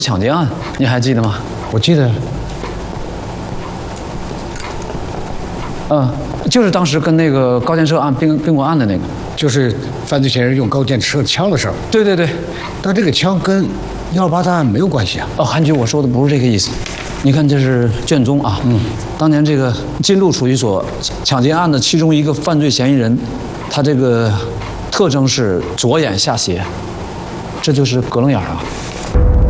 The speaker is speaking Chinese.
抢劫案，你还记得吗？ 我记得。 就是当时跟那个高建设案并过案的那个， 就是犯罪嫌疑人用高建设枪的事儿。 对对对， 但这个枪跟128大案没有关系啊。 韩局，我说的不是这个意思。你看这是卷宗啊，当年这个金鹿处于所抢劫案的其中一个犯罪嫌疑人，他这个特征是左眼下斜，这就是隔楞眼啊。